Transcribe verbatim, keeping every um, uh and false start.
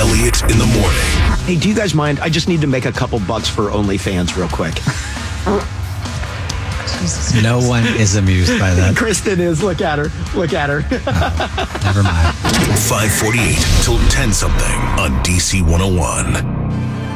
Elliott in the morning. Hey, do you guys mind? I just need to make a couple bucks for OnlyFans real quick. No one is amused by that. Kristen is. Look at her. Look at her. Oh, never mind. five forty-eight till ten something on D C one oh one.